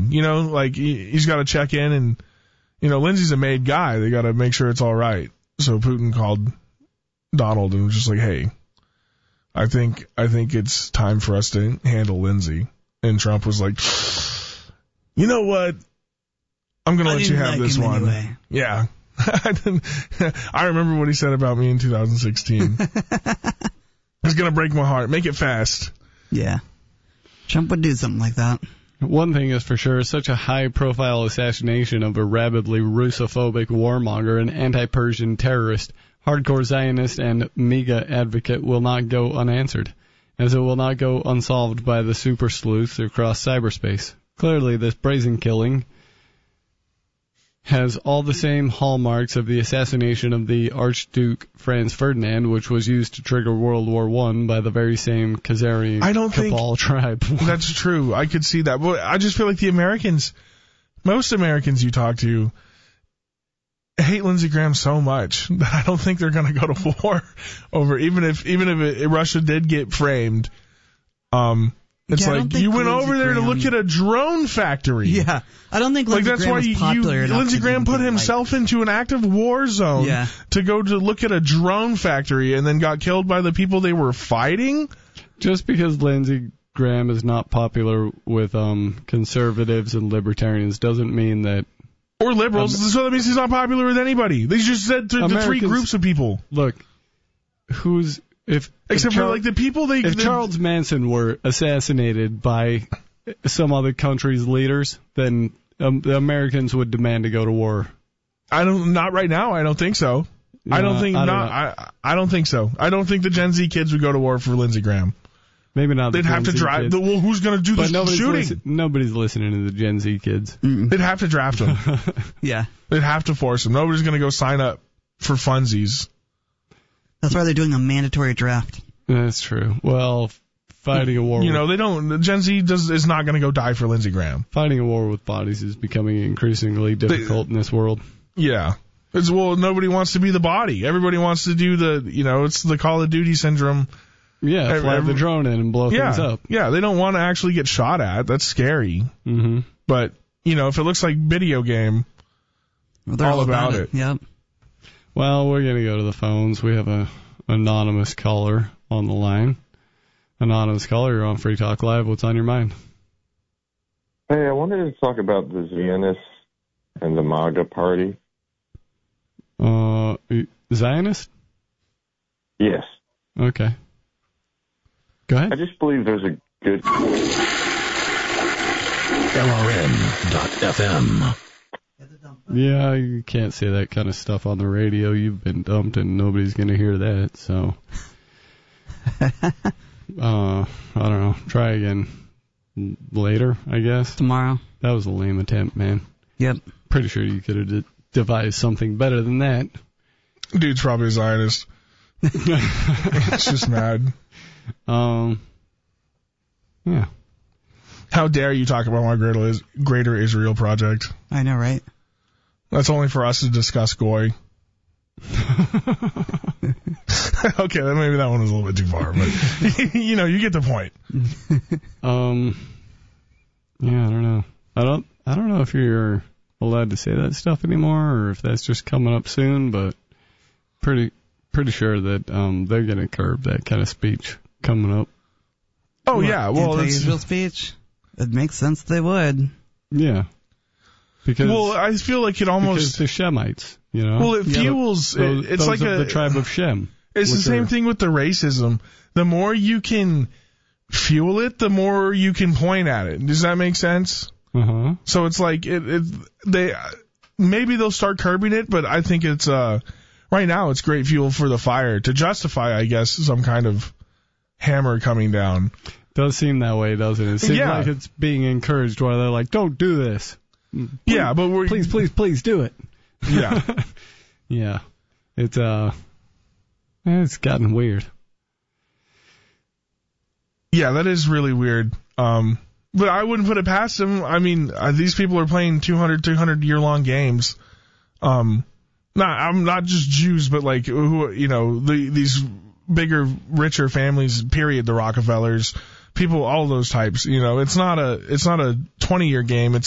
You know, like he's got to check in, and you know, Lindsey's a made guy. They got to make sure it's all right. So Putin called Donald and was just like, "Hey, I think it's time for us to handle Lindsey." And Trump was like, "You know what? I'm going to let you have this one." Anyway. Yeah. I remember what he said about me in 2016. It's going to break my heart. Make it fast. Yeah. Trump would do something like that. One thing is for sure, such a high-profile assassination of a rabidly Russophobic warmonger and anti-Persian terrorist, hardcore Zionist, and MAGA advocate will not go unanswered, as it will not go unsolved by the super sleuths across cyberspace. Clearly, this brazen killing has all the same hallmarks of the assassination of the Archduke Franz Ferdinand, which was used to trigger World War I by the very same Khazari Cabal tribe. That's true. I could see that. But I just feel like the Americans, most Americans you talk to, hate Lindsey Graham so much that I don't think they're going to go to war over, even if Russia did get framed. It's like you went over there to look at a drone factory. Yeah, I don't think Lindsey Graham was popular enough. Lindsey Graham put himself into an active war zone to go to look at a drone factory and then got killed by the people they were fighting. Just because Lindsey Graham is not popular with conservatives and libertarians doesn't mean that. Or liberals. So that means he's not popular with anybody. They just said the three groups of people. Look, Except for like the people If Charles Manson were assassinated by some other country's leaders, then the Americans would demand to go to war. Not right now. I don't think so. I don't think so. I don't think the Gen Z kids would go to war for Lindsey Graham. Maybe not. They'd have to drive. Well, who's going to do the shooting? Nobody's listening to the Gen Z kids. They'd have to draft them. Yeah. They'd have to force them. Nobody's going to go sign up for funsies. That's why they're doing a mandatory draft. That's true. Well, fighting a war... Gen Z is not going to go die for Lindsey Graham. Fighting a war with bodies is becoming increasingly difficult in this world. Yeah. Nobody wants to be the body. Everybody wants to do it's the Call of Duty syndrome. Yeah, fly the drone in and blow things up. Yeah, they don't want to actually get shot at. That's scary. Mm-hmm. But, if it looks like video game, they're all about it. Yep. Well, we're going to go to the phones. We have an anonymous caller on the line. Anonymous caller, you're on Free Talk Live. What's on your mind? Hey, I wanted to talk about the Zionists and the MAGA party. Zionist? Yes. Okay. Go ahead. I just believe there's a good... LRN.FM. Yeah, you can't say that kind of stuff on the radio. You've been dumped and nobody's going to hear that, so... I don't know. Try again later, I guess. Tomorrow. That was a lame attempt, man. Yep. Pretty sure you could have devised something better than that. Dude's probably a Zionist. It's just mad. Yeah. How dare you talk about my Greater Israel Project? I know, right? That's only for us to discuss Goy. Okay, then maybe that one was a little bit too far, but you get the point. Yeah, I don't know. I don't know if you're allowed to say that stuff anymore, or if that's just coming up soon. But pretty sure that they're going to curb that kind of speech coming up. Oh yeah, well, anti-Israel speech. It makes sense they would. Yeah. Because I feel like it almost the Shemites, Well, it fuels. It's like the tribe of Shem. It's the same thing with the racism. The more you can fuel it, the more you can point at it. Does that make sense? Uh-huh. So it's like maybe they'll start curbing it, but I think it's right now it's great fuel for the fire to justify, I guess, some kind of hammer coming down. Does seem that way, doesn't it? It seems like it's being encouraged while they're like, don't do this. Yeah, but please do it. Yeah. Yeah. It's gotten weird. Yeah, that is really weird. But I wouldn't put it past them. I mean, these people are playing 200, 300-year-long games. I'm not just Jews, but like these bigger, richer families. Period. The Rockefellers, people, all those types. It's not a 20-year game. It's